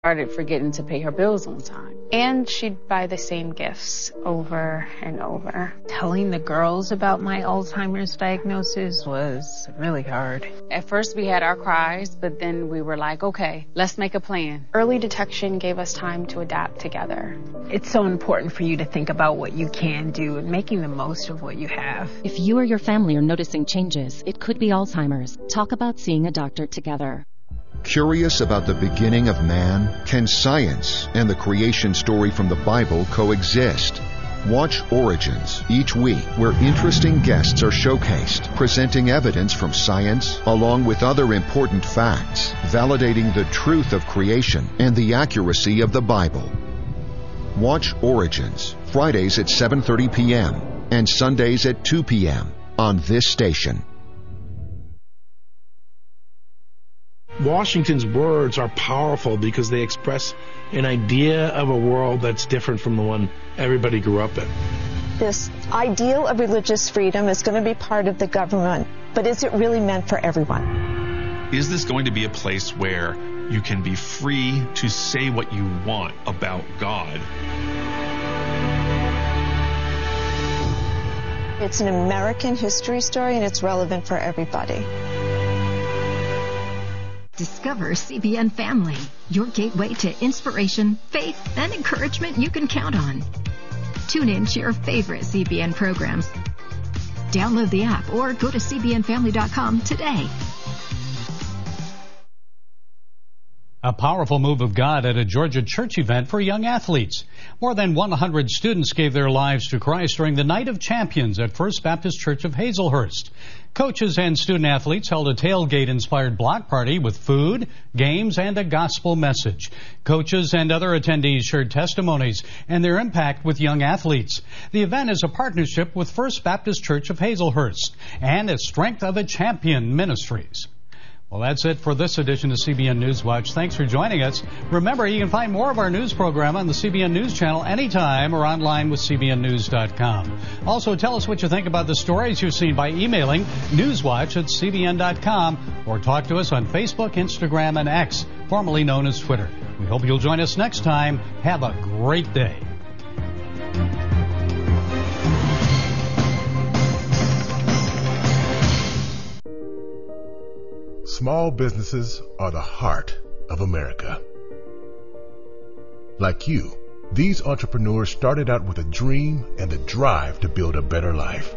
started forgetting to pay her bills on time. And she'd buy the same gifts over and over. Telling the girls about my Alzheimer's diagnosis was really hard. At first we had our cries, but then we were like, okay, let's make a plan. Early detection gave us time to adapt together. It's so important for you to think about what you can do and making the most of what you have. If you or your family are noticing changes, it could be Alzheimer's. Talk about seeing a doctor together. Curious about the beginning of man? Can science and the creation story from the Bible coexist? Watch Origins each week, where interesting guests are showcased, presenting evidence from science along with other important facts, validating the truth of creation and the accuracy of the Bible. Watch Origins, Fridays at 7:30 p.m. and Sundays at 2 p.m. on this station. Washington's words are powerful because they express an idea of a world that's different from the one everybody grew up in. This ideal of religious freedom is going to be part of the government, but is it really meant for everyone? Is this going to be a place where you can be free to say what you want about God? It's an American history story, and it's relevant for everybody. Discover CBN Family, your gateway to inspiration, faith, and encouragement you can count on. Tune in to your favorite CBN programs. Download the app or go to cbnfamily.com today. A powerful move of God at a Georgia church event for young athletes. More than 100 students gave their lives to Christ during the Night of Champions at First Baptist Church of Hazelhurst. Coaches and student athletes held a tailgate-inspired block party with food, games, and a gospel message. Coaches and other attendees shared testimonies and their impact with young athletes. The event is a partnership with First Baptist Church of Hazelhurst and a Strength of a Champion Ministries. Well, that's it for this edition of CBN News Watch. Thanks for joining us. Remember, you can find more of our news program on the CBN News channel anytime or online with cbnnews.com. Also, tell us what you think about the stories you've seen by emailing newswatch@cbn.com or talk to us on Facebook, Instagram, and X, formerly known as Twitter. We hope you'll join us next time. Have a great day. Small businesses are the heart of America. Like you, these entrepreneurs started out with a dream and a drive to build a better life.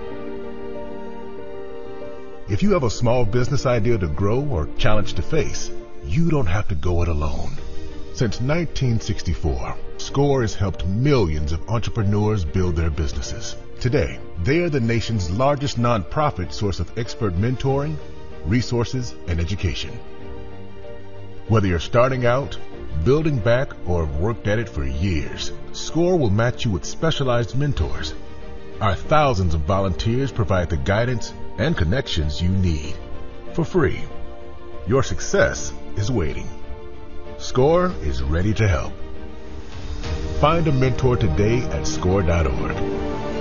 If you have a small business idea to grow or challenge to face, you don't have to go it alone. Since 1964, SCORE has helped millions of entrepreneurs build their businesses. Today, they are the nation's largest nonprofit source of expert mentoring, resources, and education. Whether you're starting out, building back, or have worked at it for years, SCORE will match you with specialized mentors. Our thousands of volunteers provide the guidance and connections you need for free. Your success is waiting. SCORE is ready to help. Find a mentor today at SCORE.org.